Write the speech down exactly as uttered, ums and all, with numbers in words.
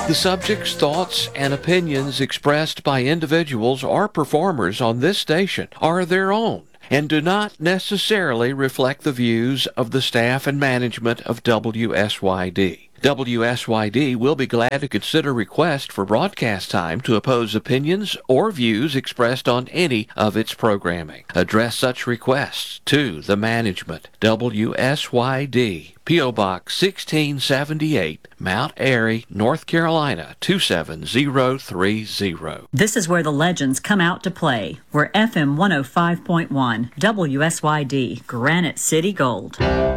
The subjects, thoughts, and opinions expressed by individuals or performers on this station are their own and do not necessarily reflect the views of the staff and management of W S Y D. W S Y D will be glad to consider requests for broadcast time to oppose opinions or views expressed on any of its programming. Address such requests to the management, W S Y D, P O Box sixteen seventy-eight, Mount Airy, North Carolina two seven zero three zero. This is where the legends come out to play. We're F M one oh five point one, W S Y D, Granite City Gold.